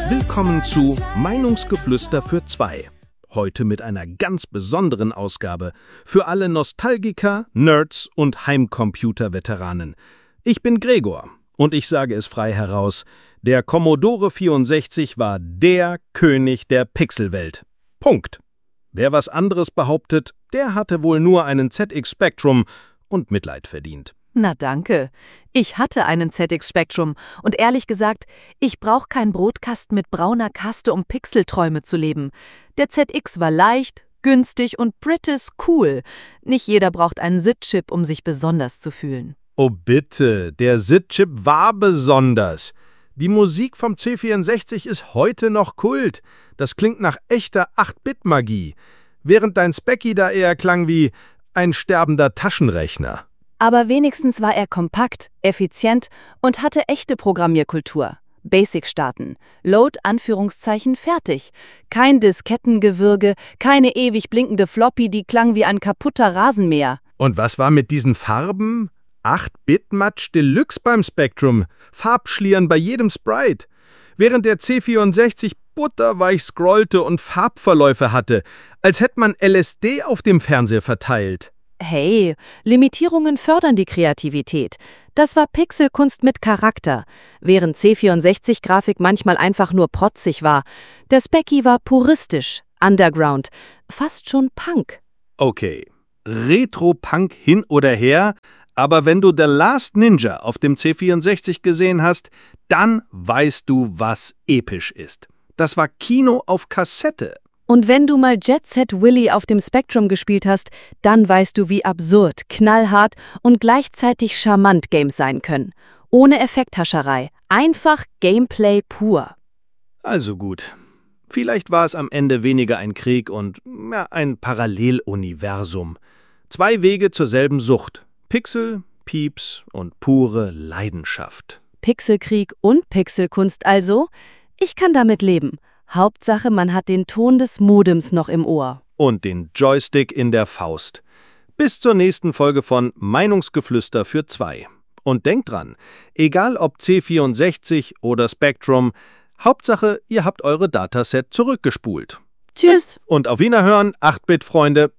Willkommen zu Meinungsgeflüster für zwei. Heute mit einer ganz besonderen Ausgabe für alle Nostalgiker, Nerds und Heimcomputer-Veteranen. Ich bin Gregor und ich sage es frei heraus, der Commodore 64 war der König der Pixelwelt. Punkt. Wer was anderes behauptet, der hatte wohl nur einen ZX Spectrum und Mitleid verdient. Na danke. Ich hatte einen ZX Spectrum und ehrlich gesagt, ich brauche keinen Brotkasten mit brauner Kaste, um Pixelträume zu leben. Der ZX war leicht, günstig und British cool. Nicht jeder braucht einen SID-Chip, um sich besonders zu fühlen. Oh bitte, der SID-Chip war besonders. Die Musik vom C64 ist heute noch Kult. Das klingt nach echter 8-Bit-Magie, während dein Specky da eher klang wie ein sterbender Taschenrechner. Aber wenigstens war er kompakt, effizient und hatte echte Programmierkultur. Basic starten. Load, Anführungszeichen, fertig. Kein Diskettengewürge, keine ewig blinkende Floppy, die klang wie ein kaputter Rasenmäher. Und was war mit diesen Farben? 8-Bit-Match Deluxe beim Spectrum, Farbschlieren bei jedem Sprite. Während der C64 butterweich scrollte und Farbverläufe hatte, als hätte man LSD auf dem Fernseher verteilt. Hey, Limitierungen fördern die Kreativität. Das war Pixelkunst mit Charakter, während C64-Grafik manchmal einfach nur protzig war. Der Specky war puristisch, underground, fast schon Punk. Okay, Retro-Punk hin oder her, aber wenn du The Last Ninja auf dem C64 gesehen hast, dann weißt du, was episch ist. Das war Kino auf Kassette. Und wenn du mal Jet Set Willy auf dem Spectrum gespielt hast, dann weißt du, wie absurd, knallhart und gleichzeitig charmant Games sein können. Ohne Effekthascherei. Einfach Gameplay pur. Also gut. Vielleicht war es am Ende weniger ein Krieg und ein Paralleluniversum. Zwei Wege zur selben Sucht. Pixel, Pieps und pure Leidenschaft. Pixelkrieg und Pixelkunst also? Ich kann damit leben. Hauptsache, man hat den Ton des Modems noch im Ohr. Und den Joystick in der Faust. Bis zur nächsten Folge von Meinungsgeflüster für zwei. Und denkt dran, egal ob C64 oder Spectrum, Hauptsache, ihr habt eure Dataset zurückgespult. Tschüss. Und auf Wiederhören, 8-Bit-Freunde.